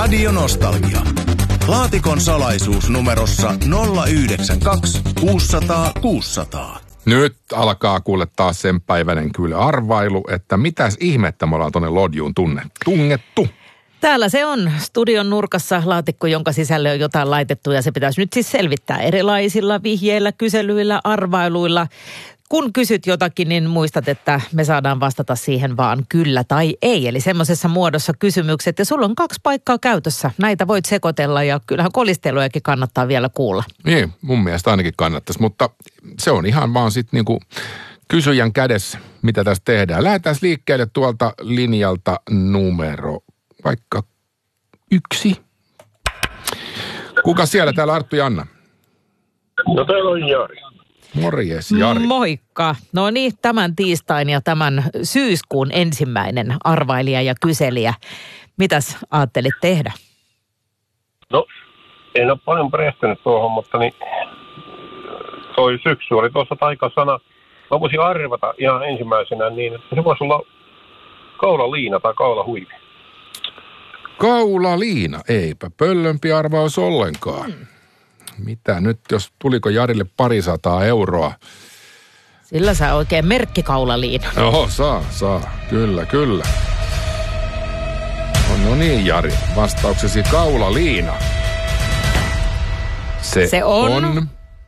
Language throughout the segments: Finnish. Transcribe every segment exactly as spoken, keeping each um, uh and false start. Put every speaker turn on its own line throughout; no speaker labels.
Radio Nostalgia. Laatikon salaisuus numerossa nolla yhdeksän kaksi kuusisataa kuusisataa.
Nyt alkaa kuule taas sen päiväinen kyllä arvailu, että mitäs ihmettä me ollaan tonne lodjuun tunne, tungettu.
Täällä se on studion nurkassa laatikko, jonka sisälle on jotain laitettu ja se pitäisi nyt siis selvittää erilaisilla vihjeillä, kyselyillä, arvailuilla. Kun kysyt jotakin, niin muistat, että me saadaan vastata siihen vaan kyllä tai ei. Eli semmoisessa muodossa kysymykset. Ja sulla on kaksi paikkaa käytössä. Näitä voit sekoitella ja kyllähän kolistelujakin kannattaa vielä kuulla.
Niin, mun mielestä ainakin kannattaisi. Mutta se on ihan vaan sitten niinku kysyjän kädessä, mitä tässä tehdään. Lähdetään liikkeelle tuolta linjalta numero vaikka yksi. Kuka siellä? Täällä Arttu ja Anna.
No täällä on Jari.
Morjes, Jari.
Moikka. No niin, tämän tiistain ja tämän syyskuun ensimmäinen arvailija ja kyselijä. Mitäs ajattelit tehdä?
No, en ole paljon perehtynyt tuohon, mutta niin, toi syksy oli tuossa taikasana. Mä voisin arvata ihan ensimmäisenä niin, että se voisi olla kaulaliina tai kaulahuivi.
Kaulaliina, eipä pöllömpi arvaus ollenkaan. Hmm. Mitä nyt, jos tuliko Jarille parisataa euroa?
Sillä saa oikein merkkikaulaliina.
Oho, saa, saa. Kyllä, kyllä. No, no niin, Jari. Vastauksesi kaulaliina. Se,
se on...
on...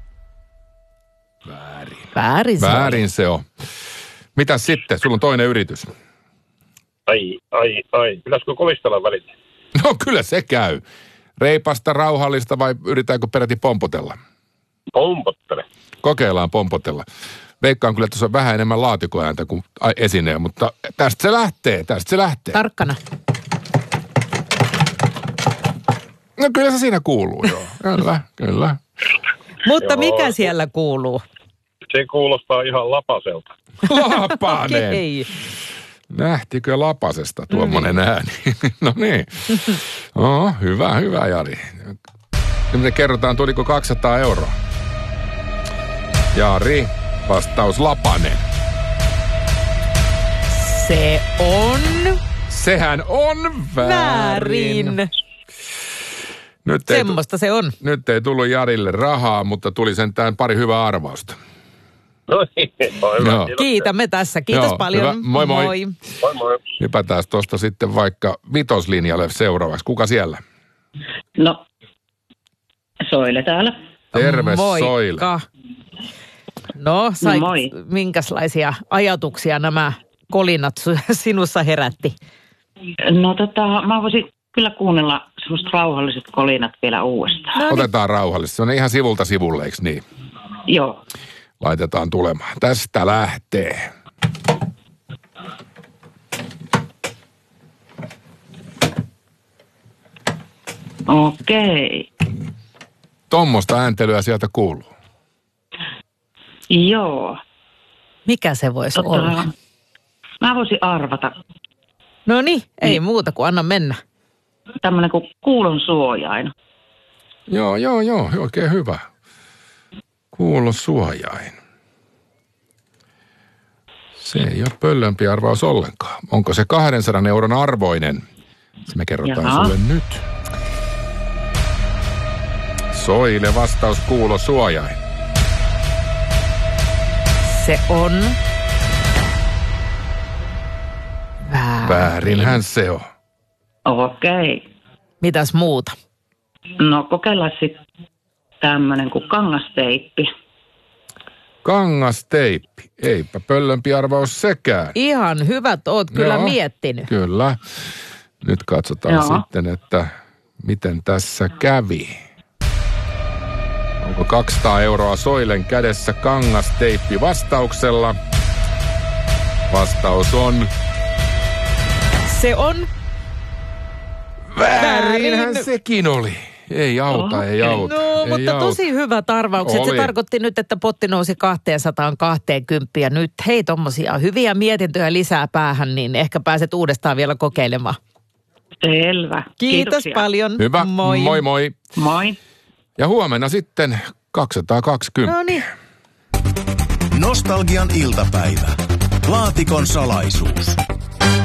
Väärin.
Väärin se
Väärin
on.
se on. Mitäs sitten? Sulla on toinen yritys.
Ai, ai, ai. Pitäisikö kolistella välillä?
No kyllä se käy. Reipasta, rauhallista vai yritetäänkö peräti pompotella?
Pompottele.
Kokeillaan pompotella. Veikkaan kyllä, että tuossa on vähän enemmän laatikoääntä kuin esineen, mutta tästä se lähtee, tästä se lähtee.
Tarkkana.
No kyllä se siinä kuuluu, joo. Kyllä, kyllä.
Mutta mikä siellä kuuluu?
Se kuulostaa ihan lapaselta.
Lapanen.
Okei.
Nähtikö lapasesta tuommoinen ääni? No niin. Oh, hyvä, hyvä Jari. Nyt me kerrotaan, tuliko kaksisataa euroa. Jari, vastaus lapanen.
Se on...
Sehän on väärin.
Väärin.
Nyt ei,
Semmosta se on.
nyt ei tullut Jarille rahaa, mutta tuli sentään pari hyvää arvausta.
No niin, on hyvä.
Joo.
Kiitämme tässä. Kiitos
Joo,
paljon.
hyvä. Moi moi.
Moi.
Moi moi.
Hypätään tuosta sitten vaikka vitoslinjalle seuraavaksi. Kuka siellä?
No, Soile täällä.
Terve
Moikka.
Soile.
No, sait,
No moi.
minkälaisia ajatuksia nämä kolinat sinussa herätti?
No tota, mä voisin kyllä kuunnella semmoiset rauhalliset kolinat vielä uudestaan.
No niin.
Otetaan rauhallisesti. Se on ihan sivulta sivulle, eikö niin?
Joo.
Laitetaan tulemaan. Tästä lähtee.
Okei.
Tommosta ääntelyä sieltä kuuluu.
Joo.
Mikä se voisi
Tota,
olla?
mä voisin arvata
No niin, ei
Niin.
muuta kuin anna mennä.
tämmönen kuin kuulon suojain.
Joo, joo, joo. Oikein hyvä. Kuulo suojain. Se ei ole pöllömpi arvaus ollenkaan. Onko se kahdensadan euron arvoinen? Se me kerrotaan
Jaha.
sulle nyt. Soile vastaus kuulo suojain.
Se on... Väärin.
Väärinhän se on.
Okei.
Mitäs muuta?
No kokeillaan sitten tämmönen kuin kangasteippi.
Kangasteippi. Eipä pöllömpi arvaus sekään.
Ihan hyvät oot kyllä
Joo.
miettinyt.
Kyllä. Nyt katsotaan
Joo.
sitten, että miten tässä kävi. Onko kaksisataa euroa Soilen kädessä kangasteippi vastauksella? Vastaus on...
Se on...
Väärinhän sekin oli. Ei auta, ei auta.
No,
ei
mutta
auta.
tosi hyvät arvaukset. Se
Oli.
tarkoitti nyt, että potti nousi kaksisataakaksikymmentä ja nyt hei tommosia hyviä mietintöjä lisää päähän, niin ehkä pääset uudestaan vielä kokeilemaan.
Selvä.
Kiitos
Kiitoksia.
paljon.
Hyvä,
Moi.
moi moi.
Moi.
Ja huomenna sitten kaksisataakaksikymmentä.
No niin.
Nostalgian iltapäivä. Laatikon salaisuus.